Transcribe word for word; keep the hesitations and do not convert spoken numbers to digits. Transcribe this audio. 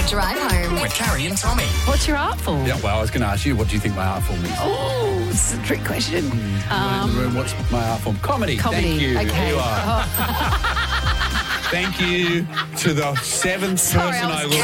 your drive home. With Carrie and Tommy. What's your art form? Yeah, well, I was going to ask you, what do you think my art form is? Oh, it's a trick question. Mm, Um, in the room, what's my art form? Comedy. comedy. Thank you. Okay. Here you are. Oh. Thank you to the seventh Sorry, person I I was will